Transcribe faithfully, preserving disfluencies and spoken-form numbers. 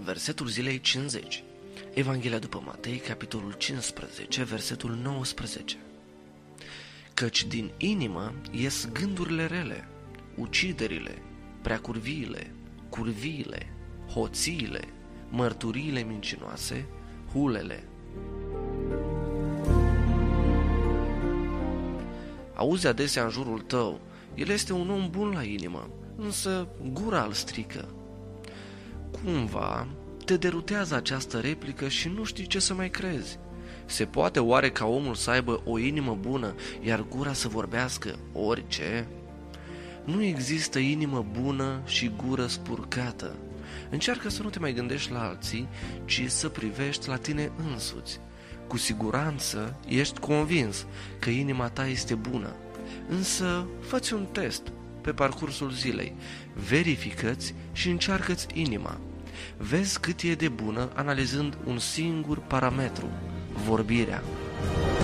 versetul zilei cincizeci. Evanghelia după Matei, capitolul cincisprezece, versetul nouăsprezece. Căci din inimă ies gândurile rele, uciderile, preacurviile, curviile, hoțiile, mărturiile mincinoase, hulele. Auzi adesea în jurul tău, el este un om bun la inimă, însă gura îl strică. Cumva te derutează această replică și nu știi ce să mai crezi. Se poate oare ca omul să aibă o inimă bună, iar gura să vorbească orice? Nu există inimă bună și gură spurcată. Încearcă să nu te mai gândești la alții, ci să privești la tine însuți. Cu siguranță ești convins că inima ta este bună, însă fă-ți un test pe parcursul zilei, verifică-ți și încearcă-ți inima. Vezi cât e de bună analizând un singur parametru, vorbirea.